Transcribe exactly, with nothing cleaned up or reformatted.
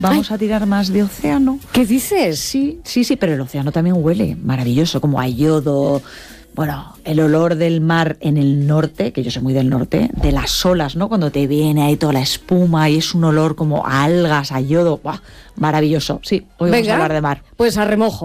Vamos Ay. a tirar más de océano. ¿Qué dices? Sí, sí, sí, pero el océano también huele maravilloso, como a yodo. Bueno, el olor del mar en el norte, que yo soy muy del norte, de las olas, ¿no? Cuando te viene ahí toda la espuma y es un olor como a algas, a yodo. ¡Buah! Maravilloso. Sí, hoy Venga, vamos a hablar de mar. Pues a remojo.